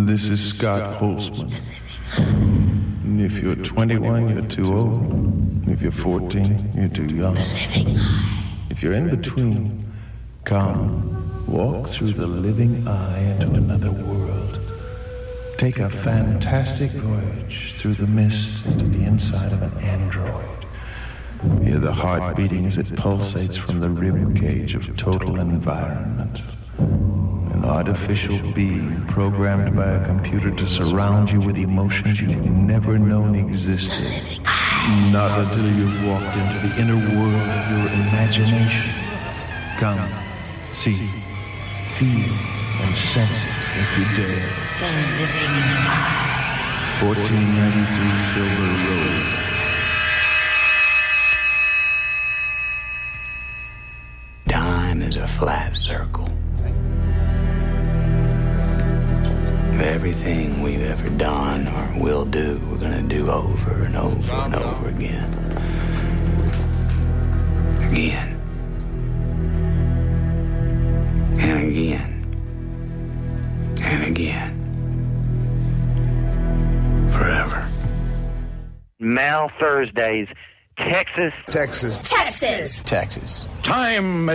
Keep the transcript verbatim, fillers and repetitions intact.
This is Scott Holzman. If you're twenty-one, you're too old. If you're fourteen, you're too young. If you're in between, come, walk through the living eye into another world. Take a fantastic voyage through the mist into the inside of an android. Hear the heart beating as it pulsates from the rib cage of total environment. An artificial being programmed by a computer to surround you with emotions you've never known existed. Not until you've walked into the inner world of your imagination. Come, see, feel, and sense it if you dare. The living eye. fourteen ninety-three Silver Road. Time is a flat circle. Everything we've ever done or will do, we're gonna do over and over and over again. Again. And again. And again. Forever. Mal Thursdays, Texas. Texas. Texas. Texas. Time